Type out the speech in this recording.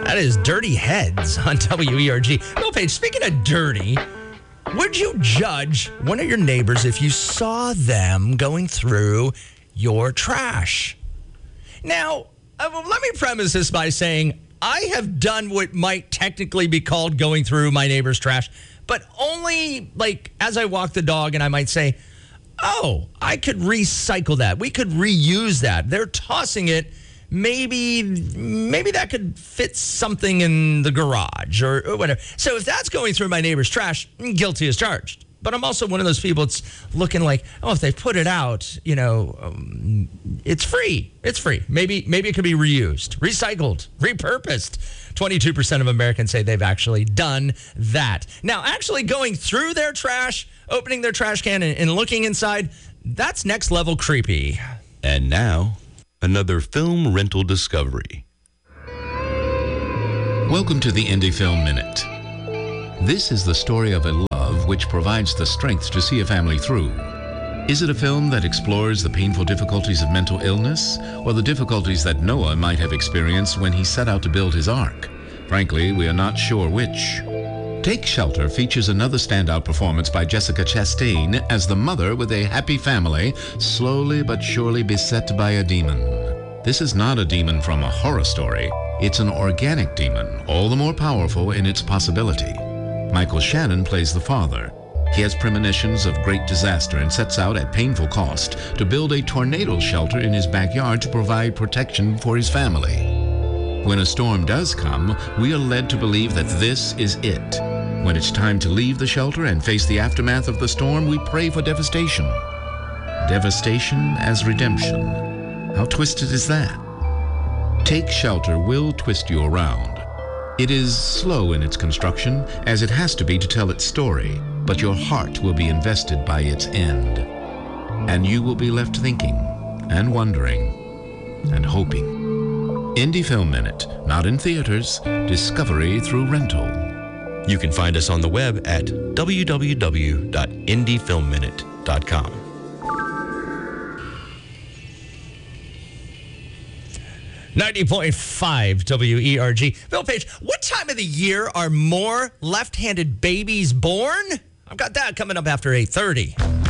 That is Dirty Heads on WERG. Bill Page, speaking of dirty, would you judge one of your neighbors if you saw them going through your trash? Now, let me premise this by saying I have done what might technically be called going through my neighbor's trash, but only like as I walk the dog and I might say, oh, I could recycle that. We could reuse that. They're tossing it. Maybe that could fit something in the garage or whatever. So if that's going through my neighbor's trash, guilty as charged. But I'm also one of those people that's looking like, oh, if they put it out, it's free. It's free. Maybe it could be reused, recycled, repurposed. 22% of Americans say they've actually done that. Now, actually going through their trash, opening their trash can and looking inside, that's next level creepy. And now, another film rental discovery. Welcome to the Indie Film Minute. This is the story of a love which provides the strength to see a family through. Is it a film that explores the painful difficulties of mental illness, or the difficulties that Noah might have experienced when he set out to build his ark? Frankly, we are not sure which. Take Shelter features another standout performance by Jessica Chastain as the mother with a happy family, slowly but surely beset by a demon. This is not a demon from a horror story. It's an organic demon, all the more powerful in its possibility. Michael Shannon plays the father. He has premonitions of great disaster and sets out at painful cost to build a tornado shelter in his backyard to provide protection for his family. When a storm does come, we are led to believe that this is it. When it's time to leave the shelter and face the aftermath of the storm, we pray for devastation. Devastation as redemption. How twisted is that? Take Shelter will twist you around. It is slow in its construction, as it has to be to tell its story, but your heart will be invested by its end. And you will be left thinking and wondering and hoping. Indie Film Minute, not in theaters, discovery through rental. You can find us on the web at www.indiefilmminute.com. .5 WERG. Bill Page, what time of the year are more left-handed babies born? I've got that coming up after 8:30.